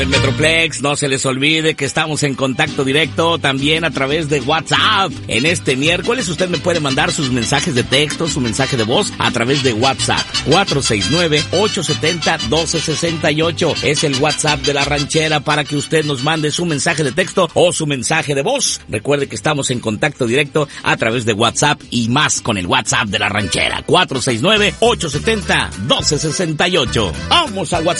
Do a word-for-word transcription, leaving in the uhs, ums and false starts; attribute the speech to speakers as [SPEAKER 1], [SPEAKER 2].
[SPEAKER 1] El Metroplex, no se les olvide que estamos en contacto directo también a través de WhatsApp. En este miércoles usted me puede mandar sus mensajes de texto, su mensaje de voz a través de WhatsApp. cuatro seis nueve, ocho siete cero, uno dos seis ocho es el WhatsApp de La Ranchera para que usted nos mande su mensaje de texto o su mensaje de voz. Recuerde que estamos en contacto directo a través de WhatsApp y más con el WhatsApp de La Ranchera. cuatro seis nueve, ocho siete cero, uno dos seis ocho. Vamos al WhatsApp.